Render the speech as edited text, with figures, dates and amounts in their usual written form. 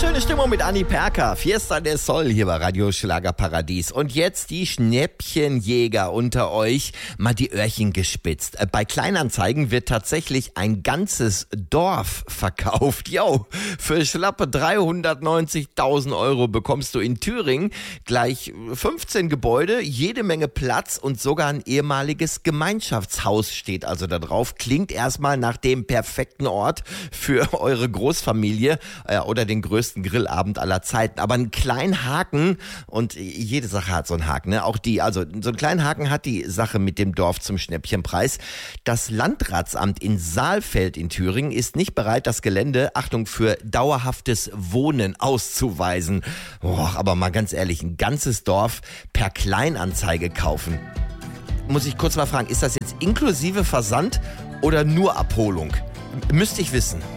Schöne Stimmung mit Anni Perka. Fiesta del Sol hier bei Radio Schlagerparadies. Und jetzt die Schnäppchenjäger unter euch. Mal die Öhrchen gespitzt. Bei Kleinanzeigen wird tatsächlich ein ganzes Dorf verkauft. Jo, für schlappe 390.000 € bekommst du in Thüringen gleich 15 Gebäude, jede Menge Platz und sogar ein ehemaliges Gemeinschaftshaus steht also da drauf. Klingt erstmal nach dem perfekten Ort für eure Großfamilie oder den größten Grillabend aller Zeiten. Aber einen kleinen Haken, und jede Sache hat so einen Haken, ne? Auch die, also so einen kleinen Haken hat die Sache mit dem Dorf zum Schnäppchenpreis. Das Landratsamt in Saalfeld in Thüringen ist nicht bereit, das Gelände, Achtung, für dauerhaftes Wohnen auszuweisen. Aber mal ganz ehrlich, ein ganzes Dorf per Kleinanzeige kaufen. Muss ich kurz mal fragen, ist das jetzt inklusive Versand oder nur Abholung? Müsste ich wissen.